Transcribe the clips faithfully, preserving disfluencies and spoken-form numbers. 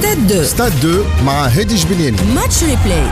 ستاد دو ستاد دو مع هادي جبليني. ماتش ريبلاي.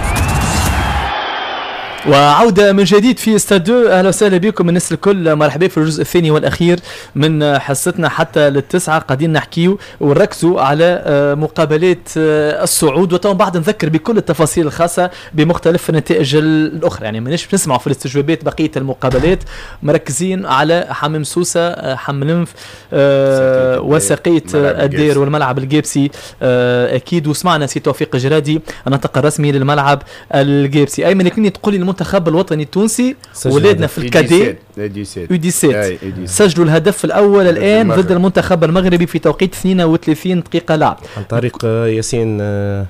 وعودة من جديد في ستاد دو. أهلا وسهلا بكم الناس الكل، مرحبا في الجزء الثاني والأخير من حصتنا حتى للتسعة. قاعدين نحكيو ونركزوا على مقابلات الصعود، وطبعا بعد نذكر بكل التفاصيل الخاصة بمختلف النتائج الأخرى. يعني ماناش نسمعوا في الاستجوابات بقية المقابلات، مركزين على حمام سوسة، حملنف أه وسقية الدير والملعب الجيبسي أه أكيد. وسمعنا سي توفيق جرادي الناطق الرسمي للملعب الجيبسي. أيمن كني تقولي المنتخب الوطني التونسي ولادنا في الكادي يو دي سبعة سجلوا الهدف الأول الآن ضد المنتخب المغربي في توقيت اثنين وثلاثين دقيقة لعب عن طريق ياسين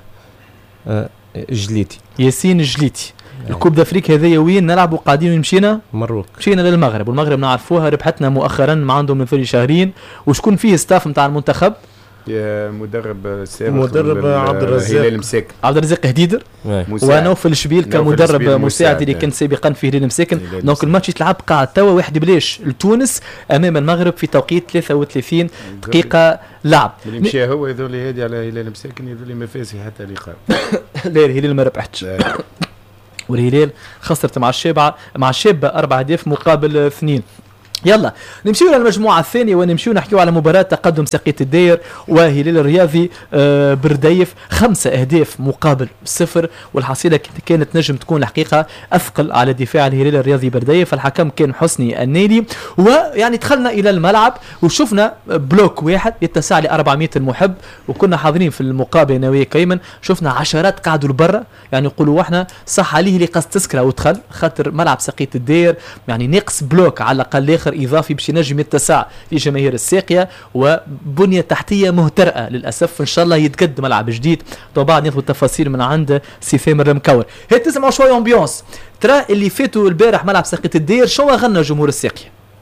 جليتي. ياسين جليتي. الكوب دافريك هذايا وين نلعبوا؟ قاعدين مشينا مروك، مشينا للمغرب، والمغرب نعرفوها ربحتنا مؤخرا ما عندهم من فري شهرين. وشكون فيه ستاف نتاع المنتخب؟ مدرب سابق مدرب عبد الرزاق هلال مساكن عبد الرزاق هديدر ونوفل شبيل كمدرب مساعد اللي كان سابقا في هلال مساكن. دونك الماتش يتلعب قاعد توا واحد بلاش لتونس امام المغرب في توقيت ثلاثة وثلاثين دقيقه لعب. اللي مشى هو يذول هادي على هلال مساكن يذول ما فاز حتى لقاء. لا الهلال ما ربحتش والهلال خسرت مع الشابعه مع الشابه أربعة أهداف مقابل اثنين. يلا نمشيو للمجموعة الثانية ونمشيو نحكيو على مباراة تقدم سقية الدير وهلال الرياضي آه برديف. خمسة أهداف مقابل صفر، والحصيلة كانت نجم تكون الحقيقة أثقل على دفاع الهلال الرياضي برديف. الحكم كان حسني النيلي، ويعني دخلنا إلى الملعب وشفنا بلوك واحد يتسع ل أربعمائة محب، وكنا حاضرين في المقابلة نوية كيمن. شفنا عشرات قعدوا لبرا، يعني يقولوا احنا صح عليه اللي قصد تسكره ودخل، خاطر ملعب سقية الدير يعني ناقص بلوك على الأقل آخر إضافي باش ينجم يتسع لجماهير الساقية، وبنية تحتية مهترئة للأسف. إن شاء الله يتقدم ملعب جديد. طبعا ناخذ التفاصيل من عند سي ثامر المكور. هي تسمعوا شوية أمبيونس. ترى اللي فاتوا البارح ملعب ساقية الدير شو غنى جمهور الساقية؟